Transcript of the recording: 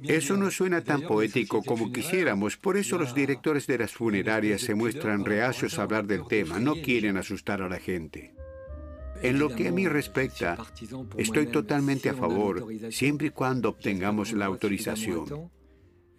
Eso no suena tan poético como quisiéramos, por eso los directores de las funerarias se muestran reacios a hablar del tema, no quieren asustar a la gente. En lo que a mí respecta, estoy totalmente a favor, siempre y cuando obtengamos la autorización.